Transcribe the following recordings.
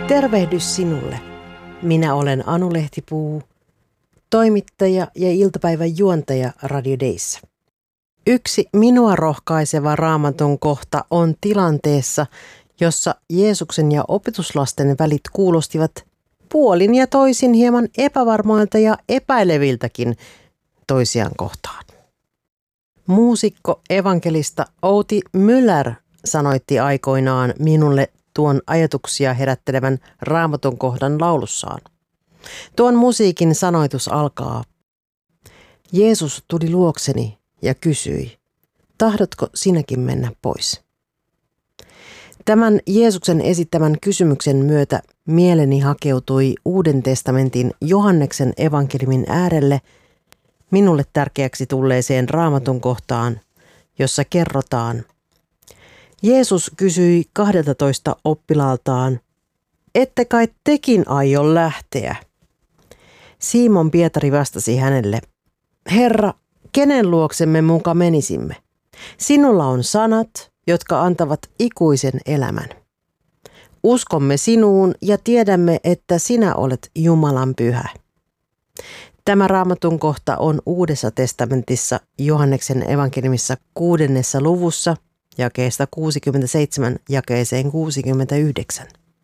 Tervehdys sinulle. Minä olen Anu Lehtipuu, toimittaja ja iltapäivän juontaja Radio Dayssä. Yksi minua rohkaiseva Raamatun kohta on tilanteessa, jossa Jeesuksen ja opetuslasten välit kuulostivat puolin ja toisin hieman epävarmoilta ja epäileviltäkin toisiaan kohtaan. Muusikko evankelista Outi Müller sanoitti aikoinaan minulle tuon ajatuksia herättelevän Raamatun kohdan laulussaan. Tuon musiikin sanoitus alkaa: Jeesus tuli luokseni ja kysyi, tahdotko sinäkin mennä pois? Tämän Jeesuksen esittämän kysymyksen myötä mieleni hakeutui Uuden testamentin Johanneksen evankeliumin äärelle minulle tärkeäksi tulleeseen Raamatun kohtaan, jossa kerrotaan: Jeesus kysyi 12 oppilaaltaan, ette kai tekin aio lähteä? Simon Pietari vastasi hänelle, Herra, kenen luoksemme muka menisimme? Sinulla on sanat, jotka antavat ikuisen elämän. Uskomme sinuun ja tiedämme, että sinä olet Jumalan Pyhä. Tämä Raamatun kohta on Uudessa testamentissa Johanneksen evankeliumissa 6. luvussa, jakeesta 67 jakeeseen 69.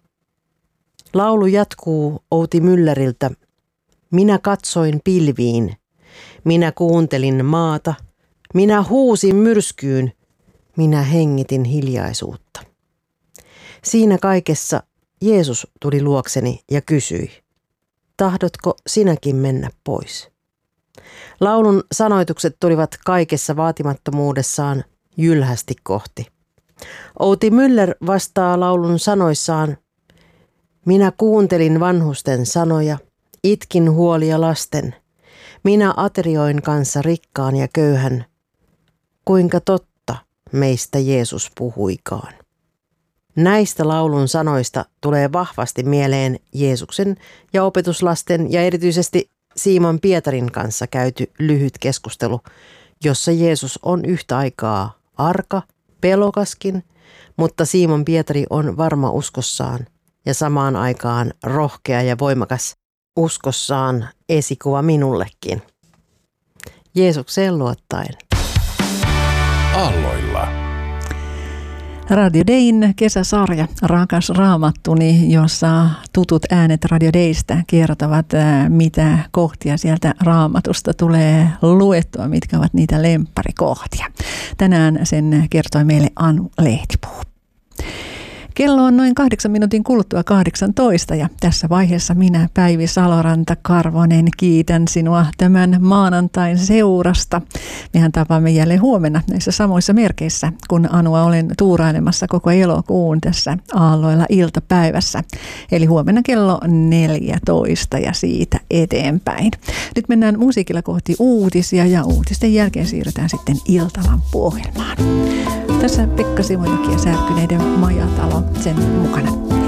Laulu jatkuu Outi Mülleriltä. Minä katsoin pilviin, minä kuuntelin maata, minä huusin myrskyyn, minä hengitin hiljaisuutta. Siinä kaikessa Jeesus tuli luokseni ja kysyi, tahdotko sinäkin mennä pois? Laulun sanoitukset tulivat kaikessa vaatimattomuudessaan jylhästi kohti. Outi Müller vastaa laulun sanoissaan, minä kuuntelin vanhusten sanoja, itkin huolia lasten, minä aterioin kanssa rikkaan ja köyhän, kuinka totta meistä Jeesus puhuikaan. Näistä laulun sanoista tulee vahvasti mieleen Jeesuksen ja opetuslasten ja erityisesti Simon Pietarin kanssa käyty lyhyt keskustelu, jossa Jeesus on yhtä aikaa arka, pelokaskin, mutta Simon Pietari on varma uskossaan ja samaan aikaan rohkea ja voimakas uskossaan esikuva minullekin. Jeesukseen luottaen. Aalloilla. Radio Dayn kesäsarja Rakas Raamattuni, jossa tutut äänet Radio Daystä kertovat, mitä kohtia sieltä Raamatusta tulee luettua, mitkä ovat niitä lempparikohtia. Tänään sen kertoi meille Anu Lehtipuu. Kello on noin 8 minuutin kuluttua 18 ja tässä vaiheessa minä, Päivi Saloranta-Karvonen, kiitän sinua tämän maanantain seurasta. Mehän tapaamme jälleen huomenna näissä samoissa merkeissä, kun Anua olen tuurailemassa koko elokuun tässä Aalloilla iltapäivässä. Eli huomenna kello 14 ja siitä eteenpäin. Nyt mennään musiikilla kohti uutisia ja uutisten jälkeen siirrytään sitten iltalampuohjelmaan. Tässä Pekka Simojoki ja Särkyneiden Majatalo sen mukana.